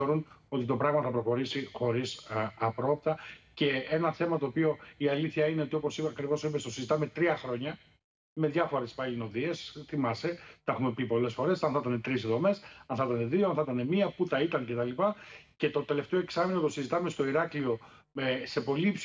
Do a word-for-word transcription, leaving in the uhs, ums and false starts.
θεωρούν ότι το πράγμα θα προχωρήσει χωρίς απρόοπτα. Και ένα θέμα το οποίο η αλήθεια είναι ότι, όπως ακριβώς είπες, το συζητάμε τρία χρόνια με διάφορες παλινοδίες. Θυμάσαι, τα έχουμε πει πολλές φορές. Αν θα ήταν τρεις δομές, αν θα ήταν δύο, αν θα ήταν μία, πού θα ήταν κτλ. Και το τελευταίο εξάμηνο το συζητάμε στο Ηράκλειο σε πολύ